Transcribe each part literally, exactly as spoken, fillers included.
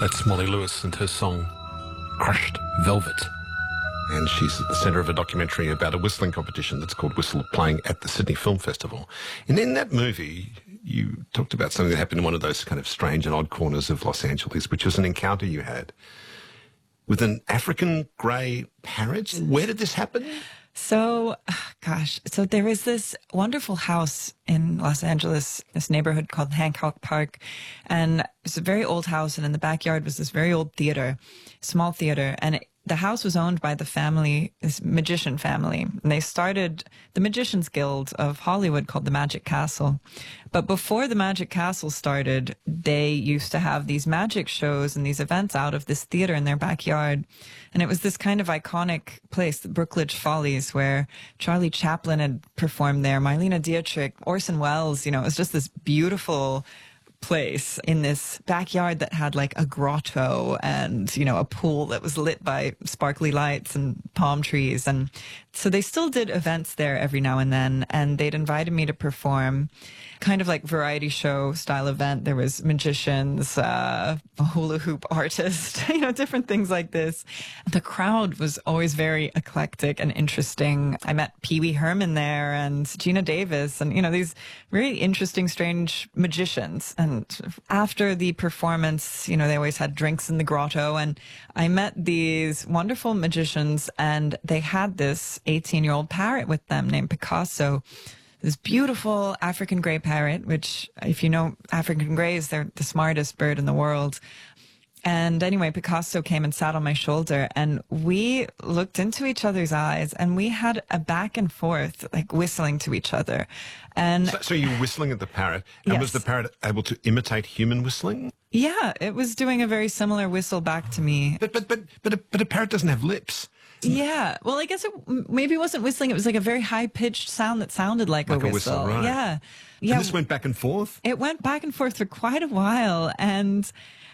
That's Molly Lewis and her song Crushed Velvet. And she's at the centre of a documentary about a whistling competition that's called Whistle, playing at the Sydney Film Festival. And in that movie, you talked about something that happened in one of those kind of strange and odd corners of Los Angeles, which was an encounter you had with an African grey parrot. Where did this happen? So, gosh, so there is this wonderful house in Los Angeles, this neighborhood called Hancock Park. And it's a very old house. And in the backyard was this very old theater, small theater. And it, the house was owned by the family, this magician family. And they started the Magicians Guild of Hollywood called the Magic Castle. But before the Magic Castle started, they used to have these magic shows and these events out of this theater in their backyard. And it was this kind of iconic place, the Brookledge Follies, where Charlie Chaplin had performed there, Marlene Dietrich, Orson Welles. You know, it was just this beautiful place in this backyard that had like a grotto and, you know, a pool that was lit by sparkly lights and palm trees. And so they still did events there every now and then, and they'd invited me to perform, kind of like variety show style event. There was magicians, uh, a hula hoop artist, you know, different things like this. The crowd was always very eclectic and interesting. I met Pee Wee Herman there and Gina Davis and, you know, these very interesting, strange magicians. And after the performance, you know, they always had drinks in the grotto, and I met these wonderful magicians, and they had this eighteen-year-old parrot with them named Picasso. This beautiful African gray parrot, which, if you know African grays, they're the smartest bird in the world. And anyway, Picasso came and sat on my shoulder, and we looked into each other's eyes, and we had a back and forth, like whistling to each other. And so, so you were whistling at the parrot, and yes. Was the parrot able to imitate human whistling? Yeah, it was doing a very similar whistle back to me. But but but but a, but a parrot doesn't have lips. Yeah, well, I guess it maybe wasn't whistling. It was like a very high-pitched sound that sounded like, like a whistle. whistle. Right. Yeah, yeah. And this went back and forth? It went back and forth for quite a while, and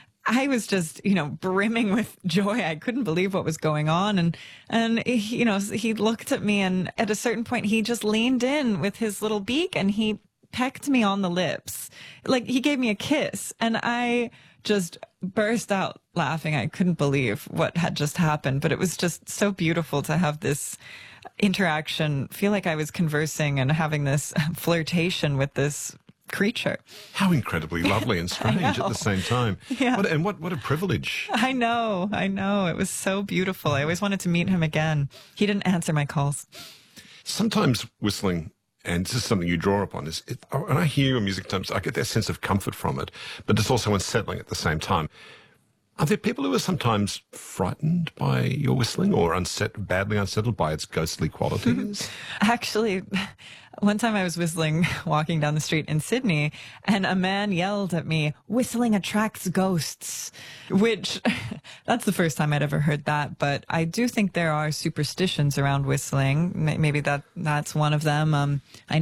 I was just, you know, brimming with joy. I couldn't believe what was going on. And, and he, you know, he looked at me, and at a certain point, he just leaned in with his little beak and he pecked me on the lips. Like, he gave me a kiss, and I just burst out laughing. I couldn't believe what had just happened, but it was just so beautiful to have this interaction, feel like I was conversing and having this flirtation with this creature. How incredibly lovely and strange at the same time. Yeah. What, and what, what a privilege. I know, I know. It was so beautiful. I always wanted to meet him again. He didn't answer my calls. Sometimes whistling, and this is something you draw upon, is it, when I hear your music terms, I get that sense of comfort from it, but it's also unsettling at the same time. Are there people who are sometimes frightened by your whistling, or unset, badly unsettled by its ghostly qualities? Actually, one time I was whistling, walking down the street in Sydney, and a man yelled at me, "Whistling attracts ghosts," which that's the first time I'd ever heard that. But I do think there are superstitions around whistling. Maybe that that's one of them. Um, I